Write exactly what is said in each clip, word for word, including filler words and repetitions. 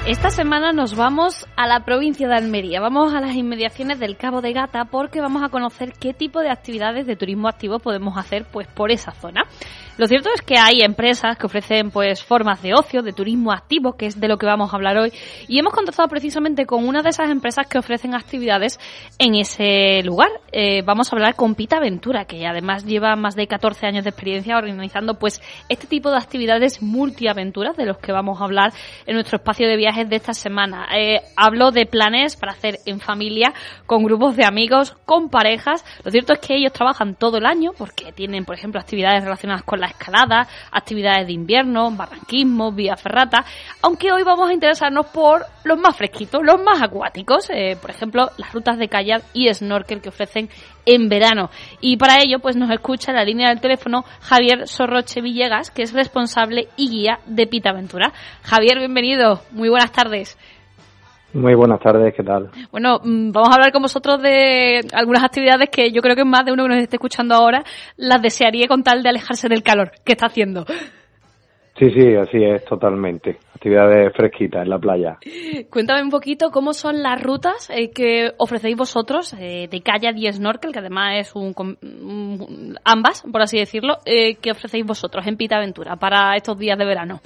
Esta semana nos vamos a la provincia de Almería, vamos a las inmediaciones del Cabo de Gata porque vamos a conocer qué tipo de actividades de turismo activo podemos hacer pues por esa zona. Lo cierto es que hay empresas que ofrecen pues formas de ocio, de turismo activo, que es de lo que vamos a hablar hoy, y hemos contactado precisamente con una de esas empresas que ofrecen actividades en ese lugar. Eh, vamos a hablar con Pita Aventura, que además lleva más de catorce años de experiencia organizando pues este tipo de actividades multiaventuras de los que vamos a hablar en nuestro espacio de viajes de esta semana. Eh, hablo de planes para hacer en familia, con grupos de amigos, con parejas. Lo cierto es que ellos trabajan todo el año porque tienen, por ejemplo, actividades relacionadas con la escalada, actividades de invierno, barranquismo, vía ferrata, aunque hoy vamos a interesarnos por los más fresquitos, los más acuáticos, eh, por ejemplo, las rutas de kayak y snorkel que ofrecen en verano. Y para ello, pues nos escucha en la línea del teléfono Javier Sorroche Villegas, que es responsable y guía de Pita Aventura. Javier, bienvenido, muy buenas tardes. Muy buenas tardes, ¿qué tal? Bueno, vamos a hablar con vosotros de algunas actividades que yo creo que más de uno que nos esté escuchando ahora las desearía con tal de alejarse del calor que está haciendo. Sí, sí, así es, totalmente. Actividades fresquitas en la playa. Cuéntame un poquito cómo son las rutas eh, que ofrecéis vosotros eh, de kayak y snorkel, que además es un, un ambas, por así decirlo, eh, que ofrecéis vosotros en Pita Aventura para estos días de verano.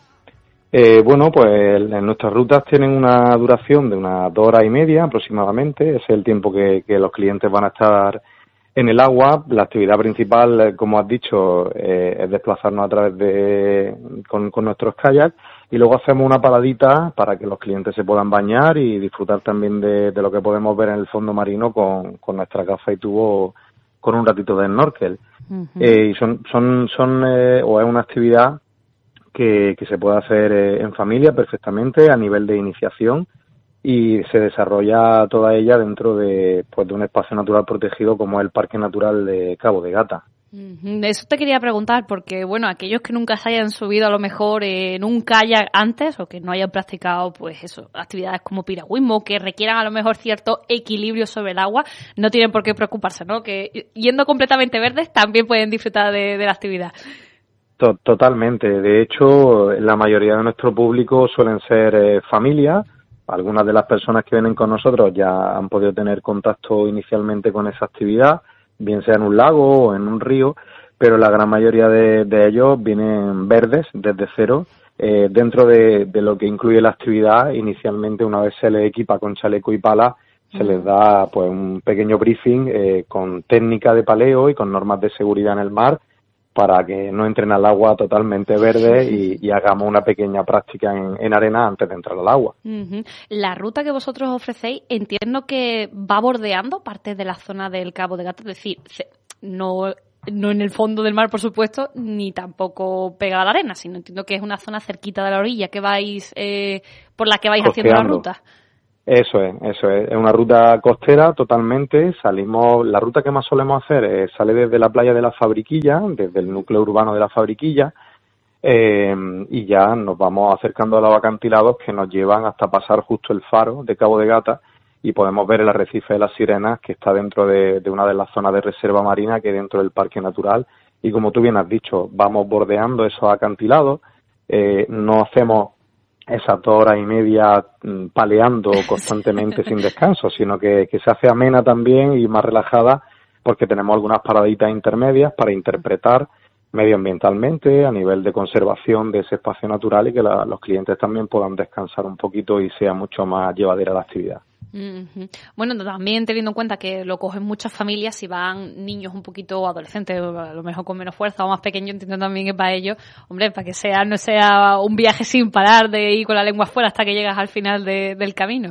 Eh, bueno, pues en nuestras rutas tienen una duración de unas dos horas y media aproximadamente. Ese es el tiempo que, que los clientes van a estar en el agua. La actividad principal, como has dicho, eh, es desplazarnos a través de con, con nuestros kayaks, y luego hacemos una paradita para que los clientes se puedan bañar y disfrutar también de, de lo que podemos ver en el fondo marino con, con nuestra gafa y tubo, con un ratito de snorkel. Uh-huh. Eh, y son, son, son eh, o es una actividad que, que se puede hacer eh, en familia perfectamente a nivel de iniciación, y se desarrolla toda ella dentro de pues de un espacio natural protegido como es el Parque Natural de Cabo de Gata. Uh-huh. Eso te quería preguntar porque, bueno, aquellos que nunca se hayan subido a lo mejor en un kayak antes o que no hayan practicado pues eso, actividades como piragüismo, que requieran a lo mejor cierto equilibrio sobre el agua, no tienen por qué preocuparse, ¿no? Que yendo completamente verdes también pueden disfrutar de, de la actividad. Totalmente. De hecho, la mayoría de nuestro público suelen ser eh, familias. Algunas de las personas que vienen con nosotros ya han podido tener contacto inicialmente con esa actividad, bien sea en un lago o en un río, pero la gran mayoría de, de ellos vienen verdes desde cero. Eh, dentro de, de lo que incluye la actividad, inicialmente una vez se les equipa con chaleco y pala, se les da pues un pequeño briefing eh, con técnica de paleo y con normas de seguridad en el mar, para que no entren al agua totalmente verde y, y hagamos una pequeña práctica en, en arena antes de entrar al agua. Uh-huh. La ruta que vosotros ofrecéis, entiendo que va bordeando parte de la zona del Cabo de Gata, es decir, no, no en el fondo del mar, por supuesto, ni tampoco pegada a la arena, sino entiendo que es una zona cerquita de la orilla que vais eh, por la que vais Costeando. Haciendo la ruta. Eso es, eso es. Es una ruta costera totalmente. Salimos, la ruta que más solemos hacer es, sale desde la playa de la Fabriquilla, desde el núcleo urbano de la Fabriquilla, eh, y ya nos vamos acercando a los acantilados que nos llevan hasta pasar justo el faro de Cabo de Gata y podemos ver el arrecife de las Sirenas, que está dentro de, de una de las zonas de reserva marina que hay dentro del Parque Natural. Y como tú bien has dicho, vamos bordeando esos acantilados, eh, no hacemos esas dos horas y media paleando constantemente sin descanso, sino que, que se hace amena también y más relajada porque tenemos algunas paraditas intermedias para interpretar medioambientalmente a nivel de conservación de ese espacio natural y que la, los clientes también puedan descansar un poquito y sea mucho más llevadera la actividad. Uh-huh. Bueno, también teniendo en cuenta que lo cogen muchas familias, si van niños un poquito adolescentes, a lo mejor con menos fuerza o más pequeños, entiendo también que para ellos, hombre, para que sea no sea un viaje sin parar de ir con la lengua afuera hasta que llegas al final de, del camino.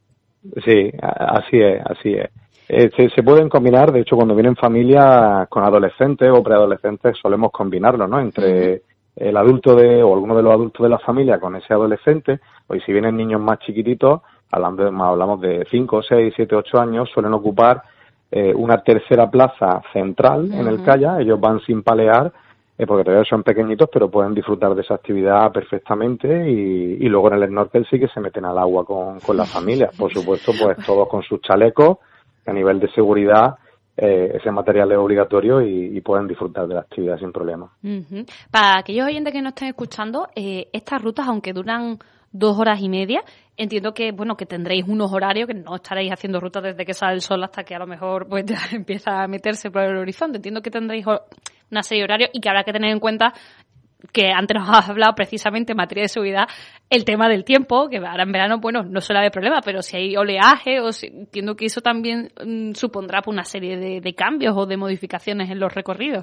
Sí, así es, así es. Eh, se, se pueden combinar, de hecho, cuando vienen familias con adolescentes o preadolescentes solemos combinarlo, ¿no? Entre uh-huh. el adulto de o alguno de los adultos de la familia con ese adolescente, o y si vienen niños más chiquititos, hablando de, hablamos de cinco, seis, siete, ocho años, suelen ocupar eh, una tercera plaza central uh-huh. en el kayak. Ellos van sin palear eh, porque todavía son pequeñitos, pero pueden disfrutar de esa actividad perfectamente y, y luego en el snorkel sí que se meten al agua con, con la familia. Por supuesto, pues todos con sus chalecos, a nivel de seguridad eh, ese material es obligatorio y, y pueden disfrutar de la actividad sin problema. Uh-huh. Para aquellos oyentes que no estén escuchando, eh, estas rutas, aunque duran dos horas y media, entiendo que bueno que tendréis unos horarios, que no estaréis haciendo rutas desde que sale el sol hasta que a lo mejor pues ya empieza a meterse por el horizonte. Entiendo que tendréis una serie de horarios y que habrá que tener en cuenta que antes nos has hablado precisamente en materia de seguridad, el tema del tiempo, que ahora en verano, bueno, no suele haber problema, pero si hay oleaje, o si, entiendo que eso también mmm, supondrá pues, una serie de, de cambios o de modificaciones en los recorridos.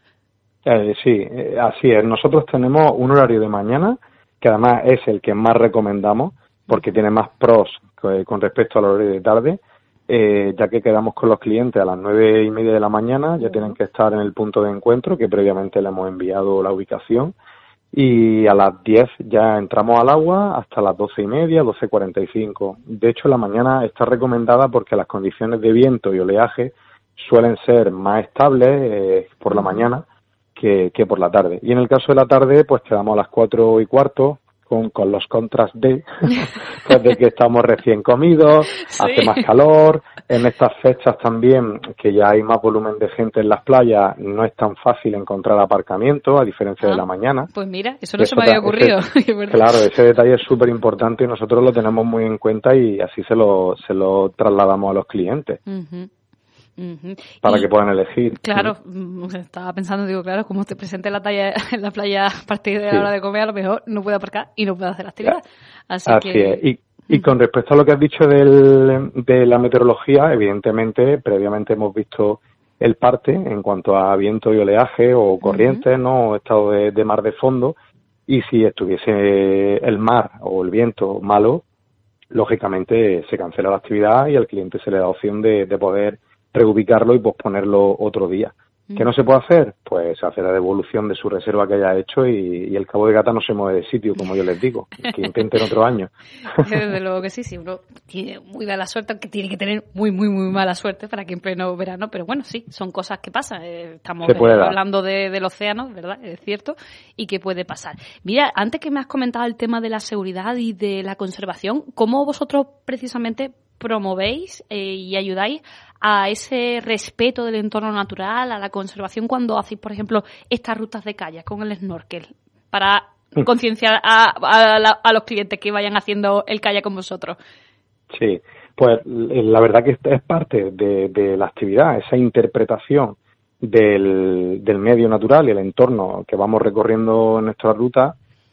Eh, sí, eh, así es. Nosotros tenemos un horario de mañana, que además es el que más recomendamos, porque tiene más pros eh, con respecto al horario de tarde, eh, ya que quedamos con los clientes a las nueve y media de la mañana, ya tienen que estar en el punto de encuentro, que previamente le hemos enviado la ubicación, y a las diez ya entramos al agua hasta las doce y media, doce cuarenta y cinco. De hecho, la mañana está recomendada porque las condiciones de viento y oleaje suelen ser más estables eh, por la mañana que, que por la tarde. Y en el caso de la tarde, pues quedamos a las cuatro y cuarto, con, con los contras de, pues de que estamos recién comidos, sí. Hace más calor, en estas fechas también, que ya hay más volumen de gente en las playas, no es tan fácil encontrar aparcamiento, a diferencia ah, de la mañana. Pues mira, eso no eso se me había ocurrido. Ese, claro, ese detalle es súper importante y nosotros lo tenemos muy en cuenta y así se lo, se lo trasladamos a los clientes. Uh-huh. Uh-huh. Para y, que puedan elegir. Claro, uh-huh. Estaba pensando, digo, claro, como te presente la talla en la playa a partir de la sí. hora de comer, a lo mejor no puede aparcar y no puede hacer actividad. Así, Así que... es. Y, y con respecto a lo que has dicho del, de la meteorología, evidentemente, previamente hemos visto el parte en cuanto a viento y oleaje o corrientes, uh-huh. ¿no? O estado de, de mar de fondo. Y si estuviese el mar o el viento malo, lógicamente se cancela la actividad y al cliente se le da opción de, de poder reubicarlo y posponerlo otro día. ¿Qué no se puede hacer? Pues hacer la devolución de su reserva que haya hecho y, y el Cabo de Gata no se mueve de sitio, como yo les digo, que intenten otro año. Desde luego que sí, sí, uno tiene muy mala suerte, aunque tiene que tener muy, muy, muy mala suerte para que en pleno verano, pero bueno, sí, son cosas que pasan. Estamos hablando de, del océano, ¿verdad? Es cierto, y que puede pasar. Mira, antes que me has comentado el tema de la seguridad y de la conservación, ¿cómo vosotros precisamente promovéis eh, y ayudáis a ese respeto del entorno natural, a la conservación cuando hacéis, por ejemplo, estas rutas de kayak con el snorkel, para concienciar a, a, la, a los clientes que vayan haciendo el kayak con vosotros? Sí, pues la verdad que es parte de, de la actividad, esa interpretación del, del medio natural y el entorno que vamos recorriendo en nuestra ruta,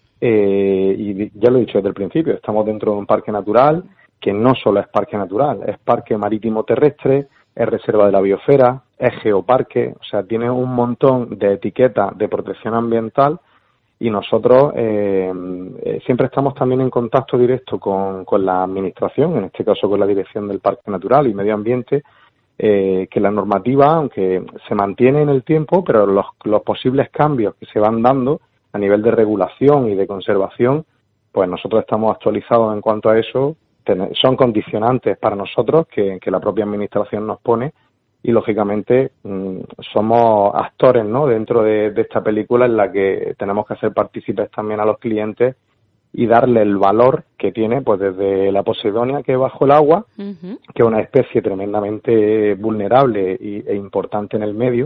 eh, y ya lo he dicho desde el principio, estamos dentro de un parque natural que no solo es parque natural, es parque marítimo terrestre, es reserva de la biosfera, es geoparque, o sea, tiene un montón de etiquetas de protección ambiental y nosotros eh, eh, siempre estamos también en contacto directo con, con la administración, en este caso con la Dirección del Parque Natural y Medio Ambiente, eh, que la normativa, aunque se mantiene en el tiempo, pero los, los posibles cambios que se van dando a nivel de regulación y de conservación, pues nosotros estamos actualizados en cuanto a eso. Son condicionantes para nosotros que, que la propia administración nos pone y lógicamente mmm, somos actores, ¿no? Dentro de, de esta película en la que tenemos que hacer partícipes también a los clientes y darle el valor que tiene, pues desde la posidonia que es bajo el agua, uh-huh. que es una especie tremendamente vulnerable y, e importante en el medio,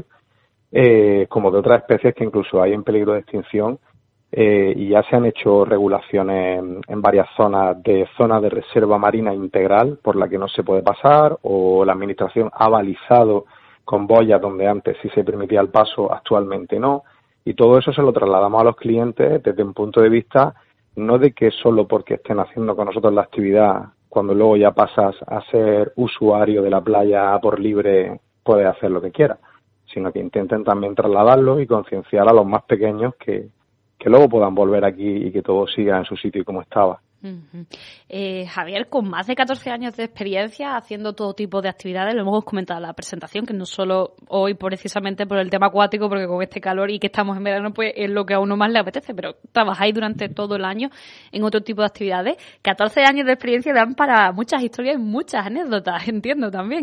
eh, como de otras especies que incluso hay en peligro de extinción. Eh, y ya se han hecho regulaciones en, en varias zonas de zonas de reserva marina integral por la que no se puede pasar, o la administración ha balizado con boyas donde antes sí se permitía el paso, actualmente no, y todo eso se lo trasladamos a los clientes desde un punto de vista no de que solo porque estén haciendo con nosotros la actividad, cuando luego ya pasas a ser usuario de la playa por libre, puedes hacer lo que quieras, sino que intenten también trasladarlo y concienciar a los más pequeños que que luego puedan volver aquí y que todo siga en su sitio como estaba. Uh-huh. Eh, Javier, con más de catorce años de experiencia haciendo todo tipo de actividades, lo hemos comentado en la presentación, que no solo hoy precisamente por el tema acuático, porque con este calor y que estamos en verano, pues es lo que a uno más le apetece, pero trabajáis durante todo el año en otro tipo de actividades. catorce años de experiencia dan para muchas historias y muchas anécdotas, entiendo también.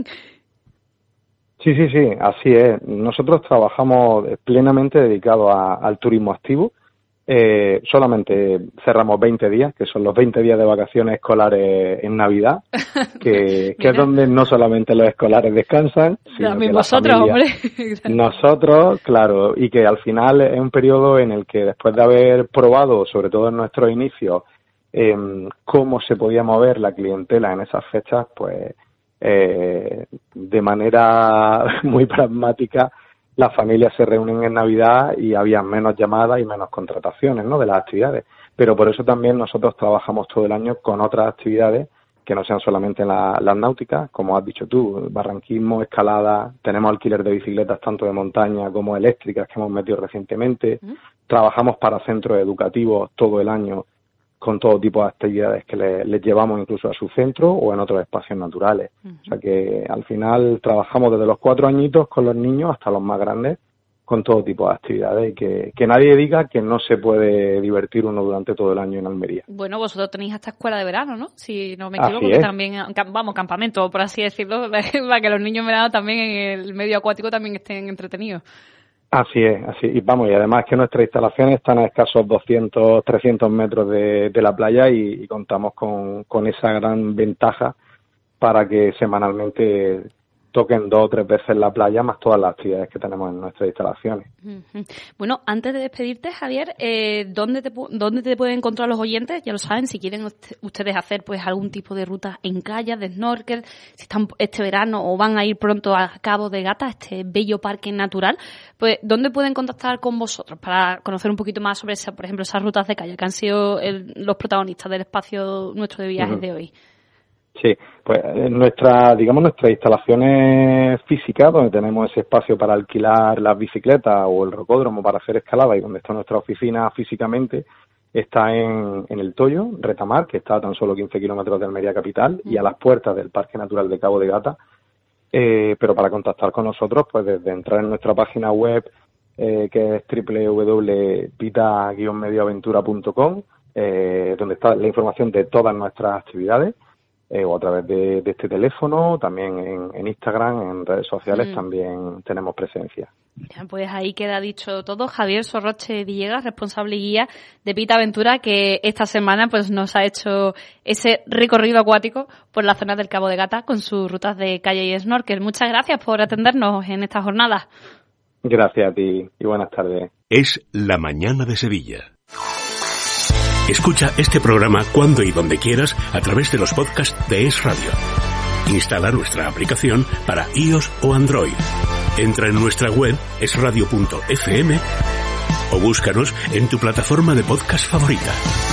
Sí, sí, sí, así es. Nosotros trabajamos plenamente dedicados a, al turismo activo. Eh, solamente cerramos veinte días, que son los veinte días de vacaciones escolares en Navidad, que, que es donde no solamente los escolares descansan, sino también que vosotros, hombre. Nosotros, claro, y que al final es un periodo en el que después de haber probado, sobre todo en nuestros inicios, eh, cómo se podía mover la clientela en esas fechas, pues eh, de manera muy pragmática, las familias se reúnen en Navidad y había menos llamadas y menos contrataciones, ¿no?, de las actividades. Pero por eso también nosotros trabajamos todo el año con otras actividades que no sean solamente la, las náuticas, como has dicho tú, barranquismo, escalada, tenemos alquiler de bicicletas tanto de montaña como eléctricas que hemos metido recientemente. Uh-huh. Trabajamos para centros educativos todo el año con todo tipo de actividades que les, les llevamos incluso a su centro o en otros espacios naturales. Uh-huh. O sea que al final trabajamos desde los cuatro añitos con los niños hasta los más grandes con todo tipo de actividades y que, que nadie diga que no se puede divertir uno durante todo el año en Almería. Bueno, vosotros tenéis hasta escuela de verano, ¿no? Si no me equivoco, que también, vamos, campamento, por así decirlo, para que los niños en verano también en el medio acuático también estén entretenidos. Así es, así y vamos, y además que nuestras instalaciones están a escasos doscientos, trescientos metros de, de la playa y, y contamos con, con esa gran ventaja para que semanalmente toquen dos o tres veces la playa, más todas las actividades que tenemos en nuestras instalaciones. Uh-huh. Bueno, antes de despedirte, Javier, eh, ¿dónde te dónde te pueden encontrar los oyentes? Ya lo saben, si quieren ustedes hacer pues algún tipo de ruta en kayak, de snorkel, si están este verano o van a ir pronto a Cabo de Gata, este bello parque natural, pues ¿dónde pueden contactar con vosotros para conocer un poquito más sobre, esa, por ejemplo, esas rutas de kayak que han sido el, los protagonistas del espacio nuestro de viajes uh-huh. de hoy? Sí, pues nuestra, digamos, nuestras instalaciones físicas, donde tenemos ese espacio para alquilar las bicicletas o el rocódromo para hacer escalada y donde está nuestra oficina físicamente, está en, en el Toyo, Retamar, que está a tan solo quince kilómetros de Almería capital y a las puertas del Parque Natural de Cabo de Gata. Eh, pero para contactar con nosotros, pues desde entrar en nuestra página web, eh, que es doble u doble u doble punto vita guion medioaventura punto com, eh, donde está la información de todas nuestras actividades. Eh, o a través de, de este teléfono, también en, en Instagram, en redes sociales mm. también tenemos presencia. Ya, pues ahí queda dicho todo. Javier Sorroche Villegas, responsable y guía de Vita Aventura, que esta semana pues nos ha hecho ese recorrido acuático por la zona del Cabo de Gata con sus rutas de kayak y snorkel. Muchas gracias por atendernos en esta jornada. Gracias a ti y buenas tardes. Es La Mañana de Sevilla. Escucha este programa cuando y donde quieras a través de los podcasts de Es Radio. Instala nuestra aplicación para iOS o Android. Entra en nuestra web es radio punto efe eme o búscanos en tu plataforma de podcast favorita.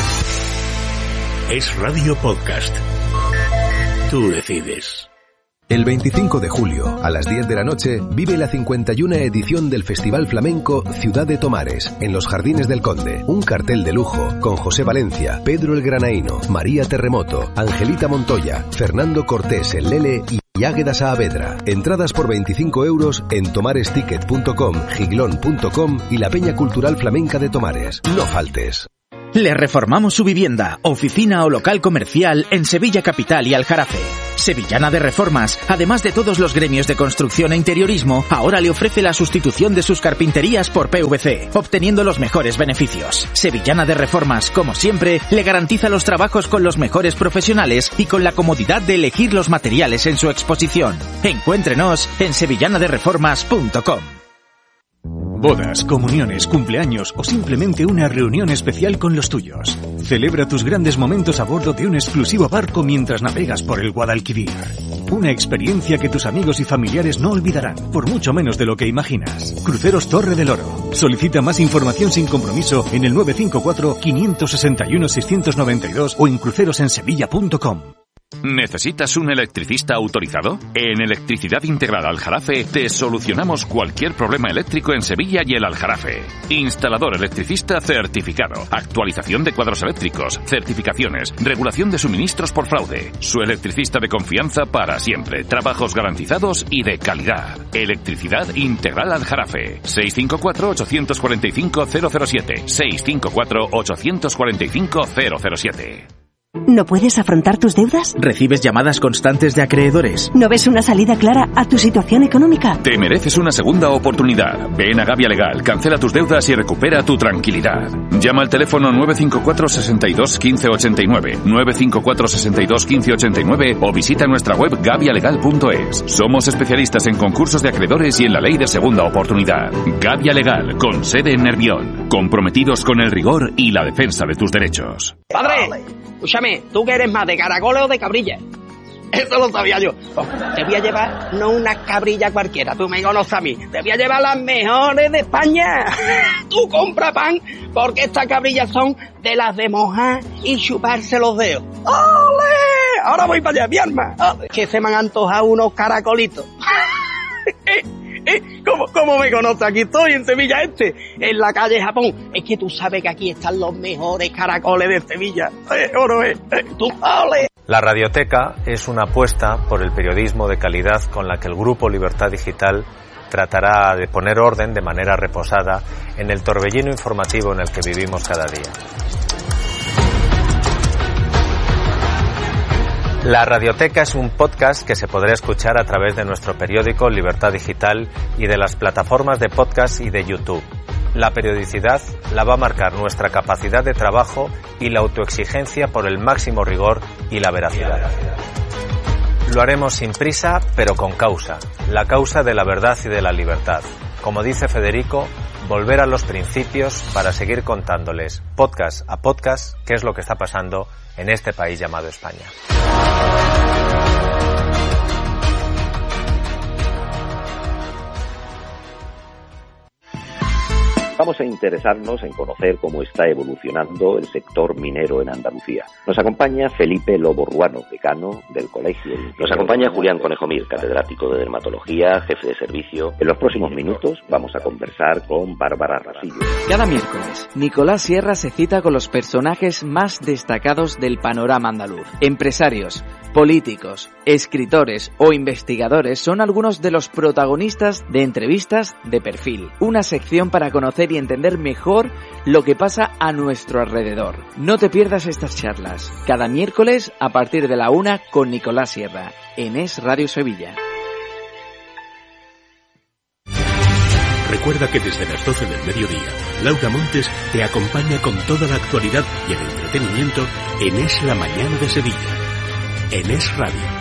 Es Radio Podcast. Tú decides. El veinticinco de julio, a las diez de la noche, vive la cincuenta y una edición del Festival Flamenco Ciudad de Tomares, en los Jardines del Conde. Un cartel de lujo, con José Valencia, Pedro el Granaíno, María Terremoto, Angelita Montoya, Fernando Cortés el Lele y Águeda Saavedra. Entradas por veinticinco euros en tomaresticket punto com, giglón punto com y la Peña Cultural Flamenca de Tomares. No faltes. Le reformamos su vivienda, oficina o local comercial en Sevilla Capital y Aljarafe. Sevillana de Reformas, además de todos los gremios de construcción e interiorismo, ahora le ofrece la sustitución de sus carpinterías por pe ve ce, obteniendo los mejores beneficios. Sevillana de Reformas, como siempre, le garantiza los trabajos con los mejores profesionales y con la comodidad de elegir los materiales en su exposición. Encuéntrenos en sevillana de reformas punto com. Bodas, comuniones, cumpleaños o simplemente una reunión especial con los tuyos. Celebra tus grandes momentos a bordo de un exclusivo barco mientras navegas por el Guadalquivir. Una experiencia que tus amigos y familiares no olvidarán, por mucho menos de lo que imaginas. Cruceros Torre del Oro. Solicita más información sin compromiso en el nueve cinco cuatro, cinco seis uno, seis nueve dos o en crucerosensevilla punto com. ¿Necesitas un electricista autorizado? En Electricidad Integral Aljarafe te solucionamos cualquier problema eléctrico en Sevilla y el Aljarafe. Instalador electricista certificado, actualización de cuadros eléctricos, certificaciones, regulación de suministros por fraude. Su electricista de confianza para siempre, trabajos garantizados y de calidad. Electricidad Integral Aljarafe. seis cinco cuatro, ocho cuatro cinco, cero cero siete. seis cinco cuatro, ocho cuatro cinco, cero cero siete. ¿No puedes afrontar tus deudas? ¿Recibes llamadas constantes de acreedores? ¿No ves una salida clara a tu situación económica? Te mereces una segunda oportunidad. Ven a Gavia Legal, cancela tus deudas y recupera tu tranquilidad. Llama al teléfono nueve cinco cuatro, seis dos, uno cinco ocho nueve, nueve cinco cuatro, seis dos, uno cinco ocho nueve o visita nuestra web gavia legal punto es. Somos especialistas en concursos de acreedores y en la ley de segunda oportunidad. Gavia Legal, con sede en Nervión. Comprometidos con el rigor y la defensa de tus derechos. Padre, escúchame, ¿tú que eres más de caracoles o de cabrilla? Eso lo sabía yo. Te voy a llevar no una cabrilla cualquiera, tú me conoces a mí. Te voy a llevar las mejores de España. Tú compra pan, porque estas cabrillas son de las de mojar y chuparse los dedos. ¡Ole! Ahora voy para allá, mi alma. Que se me han antojado unos caracolitos. ¿Eh? ¿Cómo, ¿Cómo me conoces? Aquí estoy, en Sevilla Este, en la calle Japón. Es que tú sabes que aquí están los mejores caracoles de Sevilla. ¿Eh? ¿O no es? ¿Eh? ¿Tú sabes? La Radioteca es una apuesta por el periodismo de calidad con la que el Grupo Libertad Digital tratará de poner orden de manera reposada en el torbellino informativo en el que vivimos cada día. La Radioteca es un podcast que se podrá escuchar a través de nuestro periódico Libertad Digital y de las plataformas de podcast y de YouTube. La periodicidad la va a marcar nuestra capacidad de trabajo y la autoexigencia por el máximo rigor y la veracidad. Lo haremos sin prisa, pero con causa, la causa de la verdad y de la libertad. Como dice Federico, volver a los principios para seguir contándoles, podcast a podcast, qué es lo que está pasando en este país llamado España. Vamos a interesarnos en conocer cómo está evolucionando el sector minero en Andalucía. Nos acompaña Felipe Lobo Ruano, decano del Colegio. Nos acompaña Julián Conejo Mir, catedrático de dermatología, jefe de servicio. En los próximos minutos vamos a conversar con Bárbara Rasillo. Cada miércoles, Nicolás Sierra se cita con los personajes más destacados del panorama andaluz. Empresarios, políticos, escritores o investigadores son algunos de los protagonistas de Entrevistas de Perfil, una sección para conocer y entender mejor lo que pasa a nuestro alrededor. No te pierdas estas charlas, cada miércoles a partir de la una con Nicolás Sierra, en Es Radio Sevilla. Recuerda que desde las doce del mediodía, Laura Montes te acompaña con toda la actualidad y el entretenimiento en Es la Mañana de Sevilla, en Es Radio.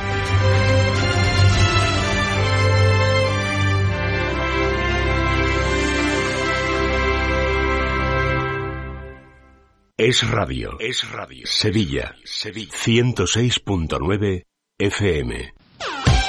Es Radio. Es Radio. Sevilla. Sevilla. ciento seis punto nueve F M.